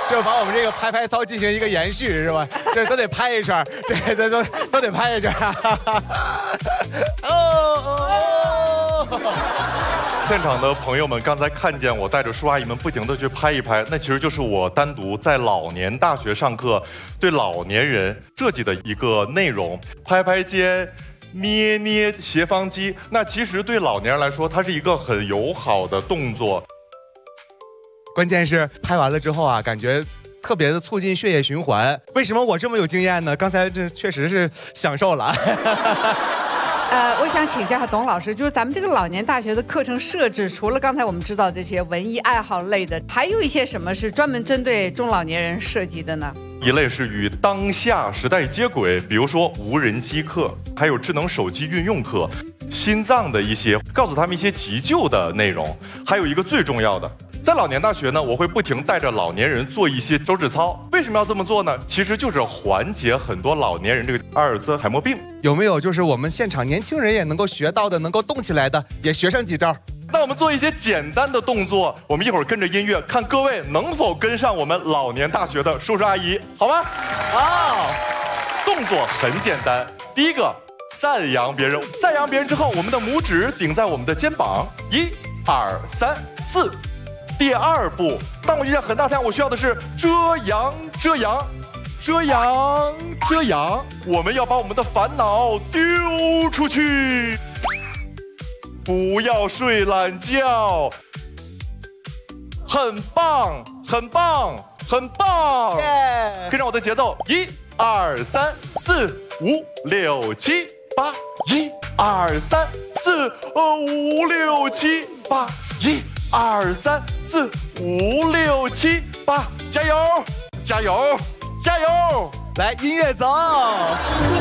就把我们这个拍拍操进行一个延续，是吧？这都得拍一圈，这都得拍一圈。 现场的朋友们刚才看见我带着叔阿姨们不停地去拍一拍，那其实就是我单独在老年大学上课对老年人设计的一个内容，拍拍肩。捏捏斜方肌，那其实对老年人来说，它是一个很友好的动作。 关键是拍完了之后啊，感觉特别的促进血液循环。为什么我这么有经验呢？刚才这确实是享受了。 我想请教下董老师，就是咱们这个老年大学的课程设置，除了刚才我们知道这些文艺爱好类的，还有一些什么是专门针对中老年人设计的呢？ 一类是与当下时代接轨，比如说无人机课，还有智能手机运用课，心脏的一些告诉他们一些急救的内容，还有一个最重要的，在老年大学呢，我会不停带着老年人做一些手指操。为什么要这么做呢？其实就是缓解很多老年人这个阿尔兹海默病。 有没有就是我们现场年轻人也能够学到的，能够动起来的，也学上几招？ 那我们做一些简单的动作，我们一会儿跟着音乐，看各位能否跟上我们老年大学的叔叔阿姨，好吗？好，动作很简单。第一个，赞扬别人，赞扬别人之后，我们的拇指顶在我们的肩膀，1、2、3、4。第二步，当我遇见很大太阳，我需要的是遮阳，遮阳，遮阳，遮阳。我们要把我们的烦恼丢出去。不要睡懒觉，很棒，很棒，很棒！跟上我的节奏，1、2、3、4、5、6、7、8，1、2、3、4、5、6、7、8，1、2、3、4、5、6、7、8，加油，加油，加油！ 来，音乐走。